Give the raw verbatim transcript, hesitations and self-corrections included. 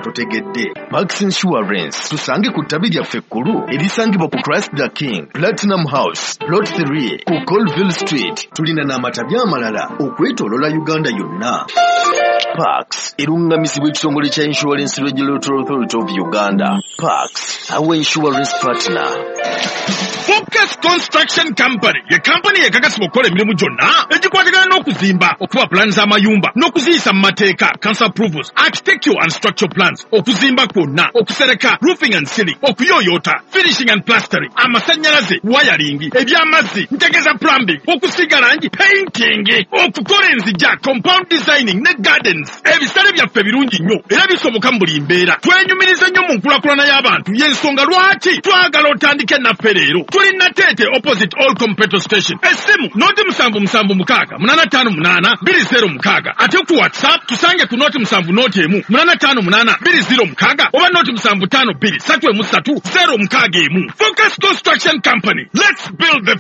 totegedde. Max Insurance tusange ku ttabi lyaffe ekkulu erisangibwa ku Christ the King, Platinum House, Plot three ku Colville Street. Tulina n'amatabi amalala okwetoolola Uganda yonna. Parks erungamizibwa ekitongole kya Insurance Regulatory Authority of Uganda. Parks, our insurance partner. Focus Construction Company ye company yekakasibwa okukola emirimu gyonna egikwatagana n'okuzimba, okuba plans z'amayumba n'okuziyisa mu mateeka, council approvals, architectural and structural plans, okuzimba kwonna, okusereka, roofing and ceiling, okuyoyota, finishing and plastering, amasannyalaze, wiring, ebyamazzi, ntegeza plumbing, okusiga langi, painting, okukola enzija, compound designing ne gardens. Ebisale byaffe birungi nnyo era bisoboka mu buli mbeera. Twenyumiriza nnyo mu nkulakulana y'abantu, y'ensonga lwaki twagala otandike naffe leero. Tuli Natete opposite All Competitor Station. Esimu noti musanvu musanvu mukaaga munana tano munana biri zero mukaaga. Ate ku WhatsApp tusange ku noti musanvu noti emu munana tano munana biri zero mukaaga oba noti musanvu tano biri satu emu satu zero mukaaga emu. Focus Construction Company. Let's build the